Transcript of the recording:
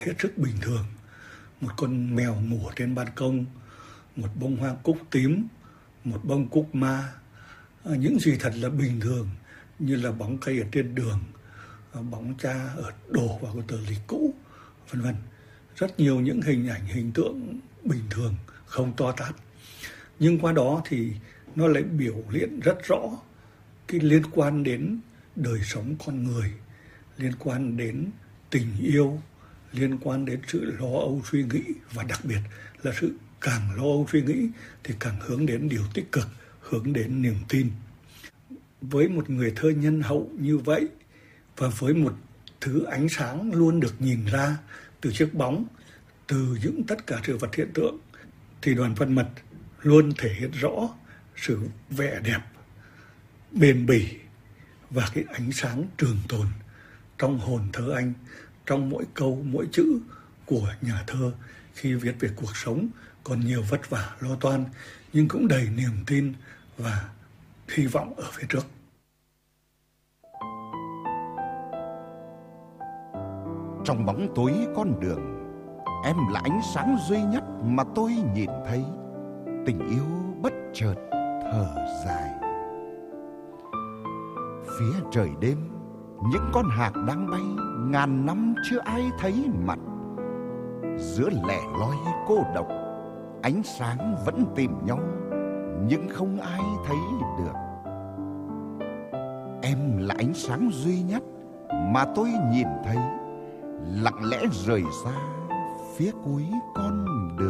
hết sức bình thường. Một con mèo ngủ trên ban công, một bông hoa cúc tím, một bông cúc ma, những gì thật là bình thường như là bóng cây ở trên đường, bóng cha ở đổ vào cái tờ lịch cũ, vân vân. Rất nhiều những hình ảnh, hình tượng bình thường, không to tát. Nhưng qua đó thì nó lại biểu hiện rất rõ cái liên quan đến đời sống con người, liên quan đến tình yêu, liên quan đến sự lo âu suy nghĩ, và đặc biệt là sự càng lo âu suy nghĩ thì càng hướng đến điều tích cực, hướng đến niềm tin. Với một người thơ nhân hậu như vậy, và với một thứ ánh sáng luôn được nhìn ra từ chiếc bóng, từ những tất cả sự vật hiện tượng, thì Đoàn Văn Mật luôn thể hiện rõ sự vẻ đẹp, bền bỉ và cái ánh sáng trường tồn trong hồn thơ anh, trong mỗi câu, mỗi chữ của nhà thơ khi viết về cuộc sống còn nhiều vất vả lo toan, nhưng cũng đầy niềm tin và hy vọng ở phía trước. Trong bóng tối con đường, em là ánh sáng duy nhất mà tôi nhìn thấy. Tình yêu bất chợt thở dài. Phía trời đêm, những con hạc đang bay, ngàn năm chưa ai thấy mặt. Giữa lẻ loi cô độc, ánh sáng vẫn tìm nhau, nhưng không ai thấy được. Em là ánh sáng duy nhất mà tôi nhìn thấy, lặng lẽ rời xa phía cuối con